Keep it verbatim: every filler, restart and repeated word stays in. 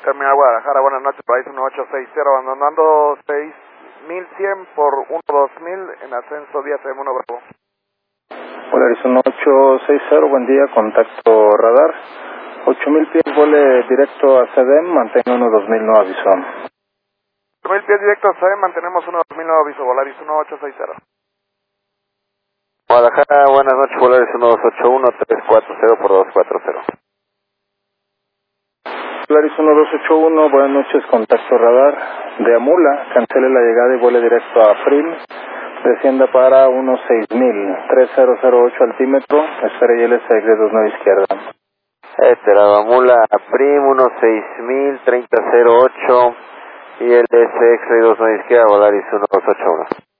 Terminal Guadalajara, buenas noches, país uno ocho seis cero, abandonando seis mil cien por uno dos mil en ascenso vía C M uno Bravo. Polaris uno ocho seis cero, buen día, contacto radar. ocho mil pies, vuele directo a C D M, mantenga uno dos mil, no aviso. ocho mil pies directo a C D M, mantenemos uno dos mil, no aviso, Polaris uno ocho seis cero. Guadalajara, buenas noches, Polaris uno dos ocho uno tres cuatro cero por dos cuatro cero. Polaris uno dos ocho uno, buenas noches, contacto radar de Amula, cancele la llegada y vuele directo a Prim, descienda para uno seis mil, tres cero cero ocho altímetro, espere y L S X dos nueve izquierda. Este, la Amula Prim uno seis mil, treinta cero ocho y L S X dos nueve izquierda, Polaris uno dos ocho uno.